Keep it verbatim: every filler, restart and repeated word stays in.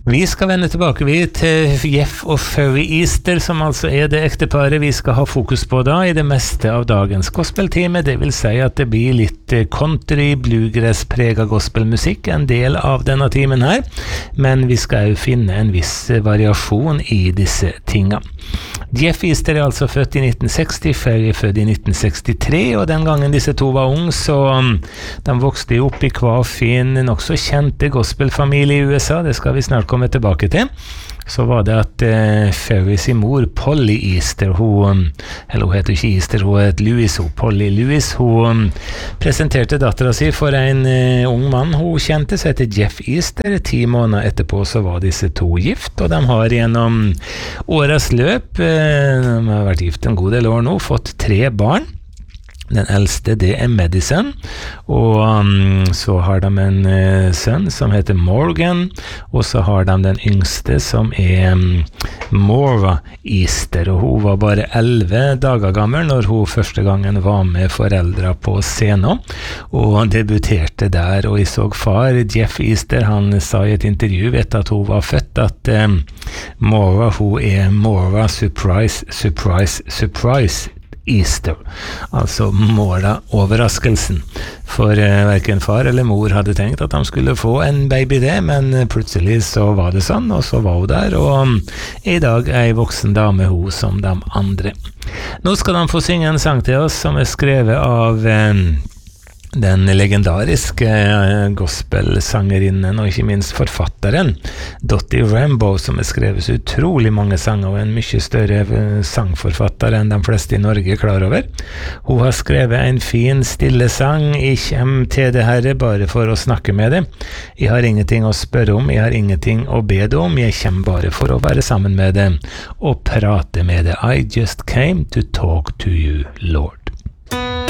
Vi skal vende tilbake vi til Jeff og Ferry Easter, som altså er det ekteparet vi skal ha fokus på da i det meste av dagens gospeltime. Det vil si at det blir litt country, bluegrass, preget gospelmusikk, en del av denne timen her, men vi skal jo finne en viss variasjon i disse tinga. Jeff Easter er altså født i nitten seksti, Ferry er født i nitten sekstitre, og den gangen disse to var unge, så de vokste jo opp i hver fin, nok så kjente gospelfamilie i U S A, det skal vi snart komme tilbake til. Så var det at eh, Ferry sin mor, Polly Easter, hun, eller hun heter ikke Easter, hun het Louis, hun, Polly Louis, hun presenterte datteren sin for en eh, ung mann hun kjente, som heter Jeff Easter. Ti måneder etterpå så var disse to gift, og de har gjennom årets løp, eh, de har vært gift en god del år nå, fått tre barn. Den eldste, det er Madison, og um, så har de en uh, sønn som heter Morgan, og så har de den yngste som er um, Maura Easter, og hun var bare elleve dager gammel når hun første gangen var med foreldre på scenen, og debuterte der, og jeg så far, Jeff Easter, han sa i et intervju etter at hun var født at um, Maura, hun er Maura Surprise, Surprise, Surprise Easter, altså Maura overraskelsen, for eh, hverken far eller mor hadde tenkt at de skulle få en baby det, men plutselig så var det sånn, og så var hun der, og um, i dag er en voksen dame hun som de andre. Nå skal de få synge en sang til oss som er skrevet av eh, den legendariske eh, gospelsangerinnen og ikke minst forfatteren Dottie Rambo, som har skrevet så utrolig mange sanger og en mye større eh, sangforfatter enn de fleste i Norge er klar over. Hun har skrevet en fin, stille sang. Jeg kommer til det her bare for å snakke med det. Jeg har ingenting å spørre om, jeg har ingenting å be det om, jeg kommer bare for å være sammen med det og prate med det. I just came to talk to you, Lord.